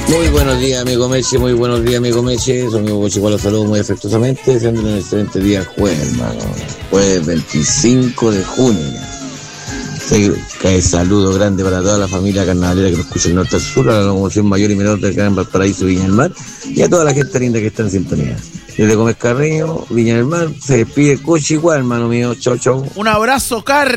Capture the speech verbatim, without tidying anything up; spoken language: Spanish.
Muy buenos días, amigo Meche, muy buenos días, amigo Meche. Su amigo Coche, igual los saludo muy afectuosamente, deseándole un excelente día jueves, hermano. Jueves veinticinco de junio ya. Sí, que saludo grande para toda la familia carnavalera que nos escucha el norte al sur, a la locomoción mayor y menor del Gran Valparaíso, Viña del Mar, y a toda la gente linda que está en sintonía. Desde Gómez Carreño, Viña del Mar, se despide Coche igual, hermano mío. Chau, chau. Un abrazo, Car.